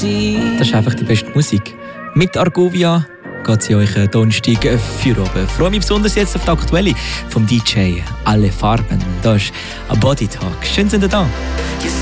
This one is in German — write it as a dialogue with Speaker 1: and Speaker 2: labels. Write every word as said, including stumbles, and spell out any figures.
Speaker 1: Das ist einfach die beste Musik. Mit Argovia geht sie euch Donnerstag für oben. Ich freue mich besonders jetzt auf die Aktuelle vom D J Alle Farben. Da ist ein Body Talk. Schön sind ihr da.